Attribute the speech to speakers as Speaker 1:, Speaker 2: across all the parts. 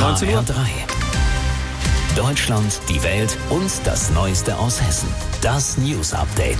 Speaker 1: 19 Uhr.
Speaker 2: HR3. Deutschland, die Welt und das Neueste aus Hessen. Das News Update.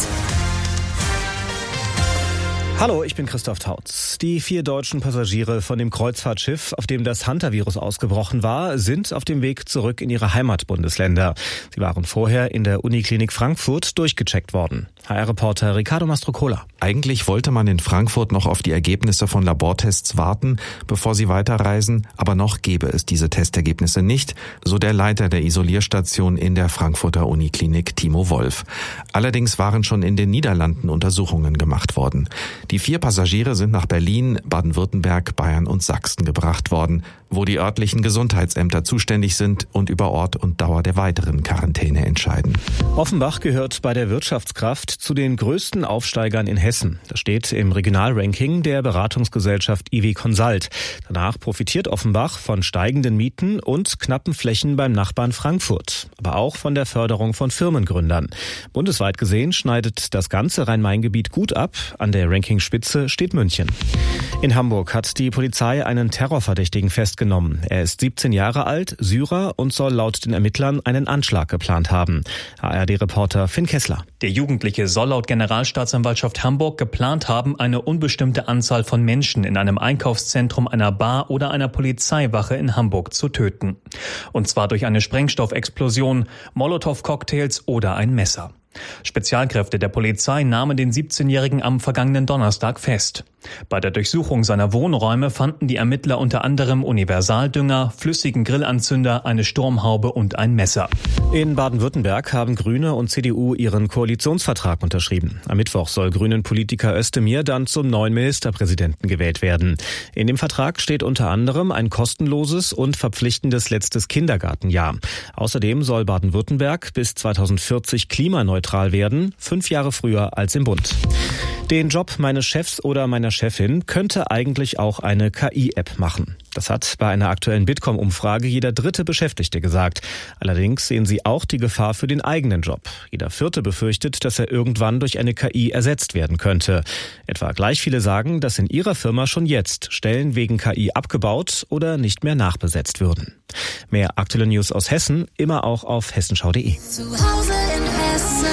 Speaker 3: Hallo, ich bin Christoph Tautz. Die 4 deutschen Passagiere von dem Kreuzfahrtschiff, auf dem das Hantavirus ausgebrochen war, sind auf dem Weg zurück in ihre Heimatbundesländer. Sie waren vorher in der Uniklinik Frankfurt durchgecheckt worden. HR-Reporter Ricardo Mastrocola.
Speaker 4: Eigentlich wollte man in Frankfurt noch auf die Ergebnisse von Labortests warten, bevor sie weiterreisen, aber noch gäbe es diese Testergebnisse nicht, so der Leiter der Isolierstation in der Frankfurter Uniklinik, Timo Wolf. Allerdings waren schon in den Niederlanden Untersuchungen gemacht worden. Die 4 Passagiere sind nach Berlin, Baden-Württemberg, Bayern und Sachsen gebracht worden, wo die örtlichen Gesundheitsämter zuständig sind und über Ort und Dauer der weiteren Quarantäne entscheiden.
Speaker 3: Offenbach gehört bei der Wirtschaftskraft zu den größten Aufsteigern in Hessen. Das steht im Regionalranking der Beratungsgesellschaft IW Consult. Danach profitiert Offenbach von steigenden Mieten und knappen Flächen beim Nachbarn Frankfurt, aber auch von der Förderung von Firmengründern. Bundesweit gesehen schneidet das ganze Rhein-Main-Gebiet gut ab. An der Rankingspitze steht München. In Hamburg hat die Polizei einen Terrorverdächtigen festgenommen. Er ist 17 Jahre alt, Syrer und soll laut den Ermittlern einen Anschlag geplant haben. ARD-Reporter Finn Kessler.
Speaker 5: Der Jugendliche soll laut Generalstaatsanwaltschaft Hamburg geplant haben, eine unbestimmte Anzahl von Menschen in einem Einkaufszentrum, einer Bar oder einer Polizeiwache in Hamburg zu töten. Und zwar durch eine Sprengstoffexplosion, Molotow-Cocktails oder ein Messer. Spezialkräfte der Polizei nahmen den 17-Jährigen am vergangenen Donnerstag fest. Bei der Durchsuchung seiner Wohnräume fanden die Ermittler unter anderem Universaldünger, flüssigen Grillanzünder, eine Sturmhaube und ein Messer.
Speaker 3: In Baden-Württemberg haben Grüne und CDU ihren Koalitionsvertrag unterschrieben. Am Mittwoch soll Grünen-Politiker Özdemir dann zum neuen Ministerpräsidenten gewählt werden. In dem Vertrag steht unter anderem ein kostenloses und verpflichtendes letztes Kindergartenjahr. Außerdem soll Baden-Württemberg bis 2040 klimaneutral werden, 5 Jahre früher als im Bund. Den Job meines Chefs oder meiner Chefin könnte eigentlich auch eine KI-App machen. Das hat bei einer aktuellen Bitkom-Umfrage jeder 3. Beschäftigte gesagt. Allerdings sehen sie auch die Gefahr für den eigenen Job. Jeder 4. befürchtet, dass er irgendwann durch eine KI ersetzt werden könnte. Etwa gleich viele sagen, dass in ihrer Firma schon jetzt Stellen wegen KI abgebaut oder nicht mehr nachbesetzt würden. Mehr aktuelle News aus Hessen immer auch auf hessenschau.de.
Speaker 6: Zu Hause in Hessen.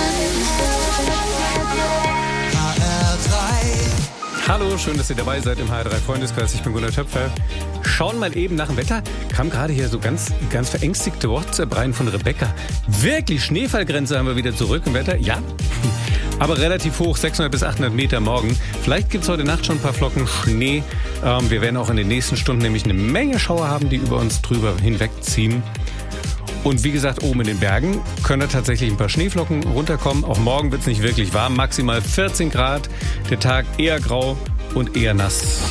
Speaker 1: Hallo, schön, dass ihr dabei seid im HR3 Freundeskreis. Ich bin Gunnar Töpfer. Schauen mal eben nach dem Wetter. Kam gerade hier so ganz verängstigte WhatsApp rein von Rebecca. Wirklich, Schneefallgrenze haben wir wieder zurück im Wetter. Ja, aber relativ hoch, 600 bis 800 Meter morgen. Vielleicht gibt es heute Nacht schon ein paar Flocken Schnee. Wir werden auch in den nächsten Stunden nämlich eine Menge Schauer haben, die über uns drüber hinwegziehen. Und wie gesagt, oben in den Bergen können da tatsächlich ein paar Schneeflocken runterkommen. Auch morgen wird es nicht wirklich warm, maximal 14 Grad. Der Tag eher grau und eher nass.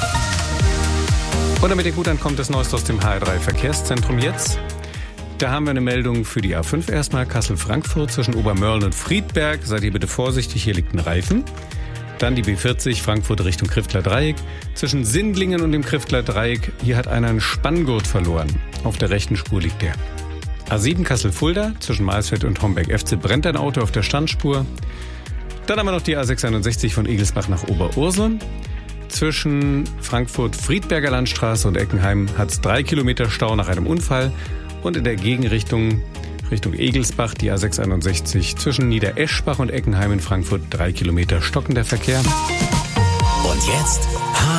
Speaker 1: Und damit ihr gut ankommt, das Neueste aus dem HR3 Verkehrszentrum jetzt. Da haben wir eine Meldung für die A5 erstmal. Kassel-Frankfurt zwischen Obermörlen und Friedberg. Seid ihr bitte vorsichtig, hier liegt ein Reifen. Dann die B40 Frankfurt Richtung Kriftler Dreieck. Zwischen Sindlingen und dem Kriftler Dreieck, hier hat einer einen Spanngurt verloren. Auf der rechten Spur liegt der. A7 Kassel-Fulda, zwischen Maisfeld und Homberg-FC brennt ein Auto auf der Standspur. Dann haben wir noch die A661 von Egelsbach nach Oberursel. Zwischen Frankfurt-Friedberger Landstraße und Eckenheim hat es 3 Kilometer Stau nach einem Unfall. Und in der Gegenrichtung Richtung Egelsbach die A661 zwischen Niedereschbach und Eckenheim in Frankfurt 3 Kilometer stockender Verkehr.
Speaker 2: Und jetzt